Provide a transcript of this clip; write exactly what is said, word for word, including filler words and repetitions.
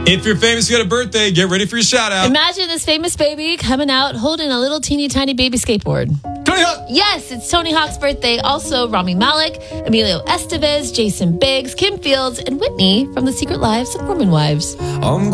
If you're famous, you got a birthday, get ready for your shout out. Imagine this famous baby coming out holding a little teeny tiny baby skateboard. Tony Hawk. Yes, it's Tony Hawk's birthday. Also, Rami Malek, Emilio Estevez, Jason Biggs, Kim Fields, and Whitney from The Secret Lives of Mormon Wives. I'm